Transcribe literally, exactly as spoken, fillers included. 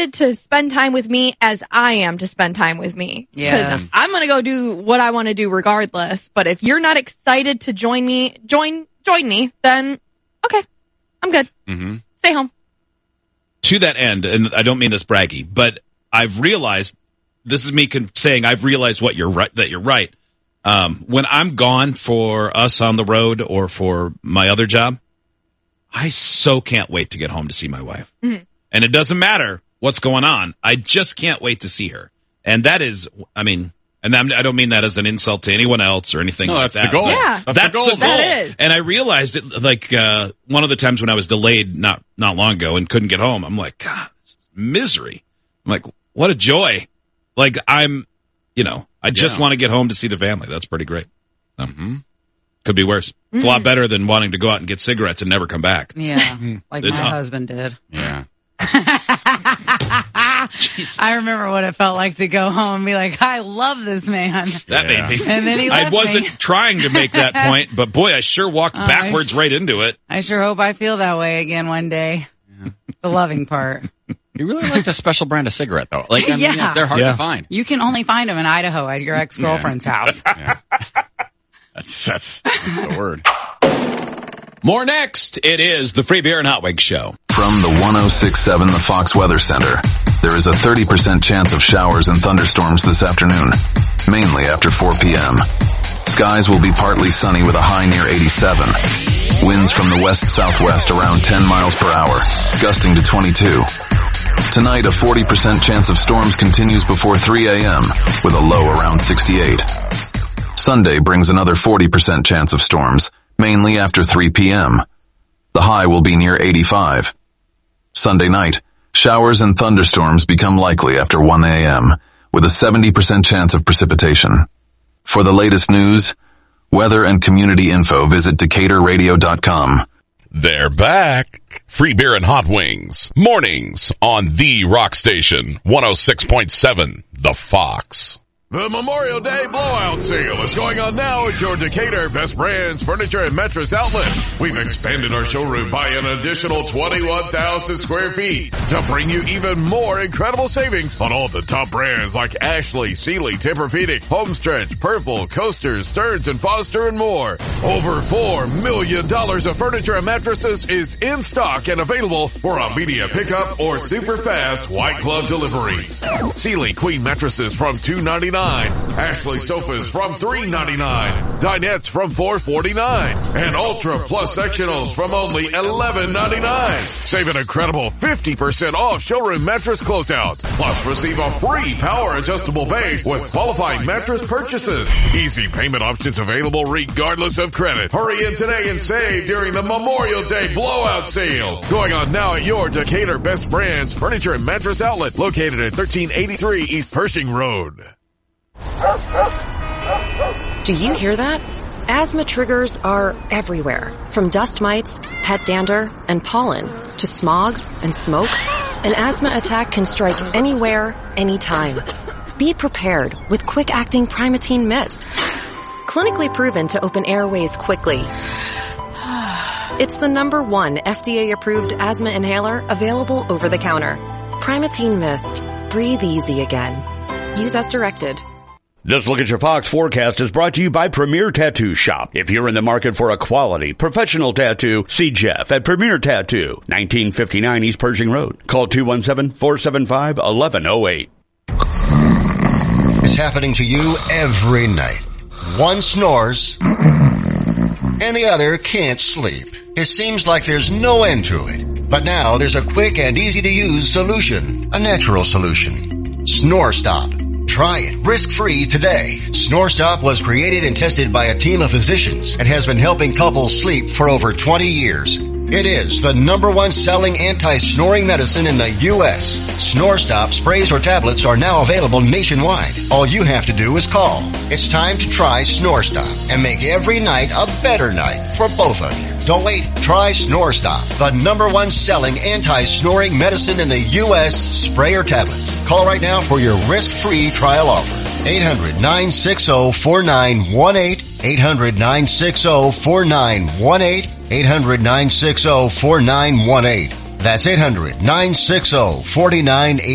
excited to spend time with me as I am to spend time with me. Yeah. Because I'm going to go do what I want to do regardless. But if you're not excited to join me, join, join me, then okay, I'm good. Mm-hmm. Stay home. To that end, and I don't mean this braggy, but I've realized, this is me con- saying I've realized what you're right, that you're right. Um, when I'm gone for us on the road or for my other job, I so can't wait to get home to see my wife. Mm-hmm. And it doesn't matter what's going on. I just can't wait to see her. And that is, I mean, and I'm, I don't mean that as an insult to anyone else or anything no, like that's that. the goal. Yeah. That's, That's the goal. the goal. That is. And I realized it, like, uh, one of the times when I was delayed not, not long ago and couldn't get home, I'm like, God, this is misery. I'm like, what a joy. Like, I'm, you know, I just Yeah. want to get home to see the family. That's pretty great. So, Mm-hmm. could be worse. It's a lot better than wanting to go out and get cigarettes and never come back. Yeah, like It's my hot. husband did. Yeah. I remember what it felt like to go home and be like, I love this man. That Yeah. made me. And then he I left wasn't me. trying to make that point, but boy, I sure walked I backwards sh- right into it. I sure hope I feel that way again one day. The loving part. You really like the special brand of cigarette, though. Like, I mean, Yeah. they're hard Yeah. to find. You can only find them in Idaho at your ex-girlfriend's house. Yeah. That's, that's, that's the word. More next. It is the Free Beer and Hot Wings Show. From the one oh six point seven The Fox Weather Center, there is a thirty percent chance of showers and thunderstorms this afternoon, mainly after four p.m. Skies will be partly sunny with a high near eighty-seven. Winds from the west-southwest around ten miles per hour, gusting to twenty-two. Tonight, a forty percent chance of storms continues before three a.m. with a low around sixty-eight. Sunday brings another forty percent chance of storms, mainly after three p.m. The high will be near eighty-five. Sunday night, showers and thunderstorms become likely after one a.m. with a seventy percent chance of precipitation. For the latest news, weather and community info, visit Decatur Radio dot com. They're back. Free Beer and Hot Wings. Mornings on the Rock Station. one oh six point seven The Fox. The Memorial Day blowout sale is going on now at your Decatur Best Brands Furniture and Mattress Outlet. We've expanded our showroom by an additional twenty-one thousand square feet to bring you even more incredible savings on all the top brands like Ashley, Sealy, Tempur-Pedic, Homestretch, Purple, Coasters, Stearns and Foster, and more. Over four million dollars of furniture and mattresses is in stock and available for immediate pickup or super fast white glove delivery. Sealy Queen mattresses from two ninety-nine. Ashley sofas from three ninety-nine. Dinettes from four forty-nine. And Ultra Plus sectionals from only eleven ninety-nine. Save an incredible fifty percent off showroom mattress closeouts. Plus receive a free power adjustable base with qualifying mattress purchases. Easy payment options available regardless of credit. Hurry in today and save during the Memorial Day blowout sale. Going on now at your Decatur Best Brands Furniture and Mattress Outlet located at thirteen eighty-three East Pershing Road. Do you hear that? Asthma triggers are everywhere, from dust mites, pet dander, and pollen, to smog and smoke. An asthma attack can strike anywhere, anytime. Be prepared with quick-acting Primatene Mist. Clinically proven to open airways quickly. It's the number one F D A-approved asthma inhaler available over the counter. Primatene Mist. Breathe easy again. Use as directed. This Look at Your Fox forecast is brought to you by Premier Tattoo Shop. If you're in the market for a quality, professional tattoo, see Jeff at Premier Tattoo, nineteen fifty-nine East Pershing Road. Call two one seven, four seven five, one one zero eight. It's happening to you every night. One snores, and the other can't sleep. It seems like there's no end to it. But now there's a quick and easy-to-use solution. A natural solution. Snore Stop. Try it risk-free today. Snore Stop was created and tested by a team of physicians and has been helping couples sleep for over twenty years. It is the number one selling anti-snoring medicine in the U S Snore Stop sprays or tablets are now available nationwide. All you have to do is call. It's time to try Snore Stop and make every night a better night for both of you. Don't wait. Try Snore Stop, the number one selling anti-snoring medicine in the U S spray or tablets. Call right now for your risk-free trial offer. eight hundred, nine six zero, four nine one eight. eight hundred, nine six zero, four nine one eight. eight hundred, nine six zero, four nine one eight. That's eight hundred, nine six zero, four nine eight.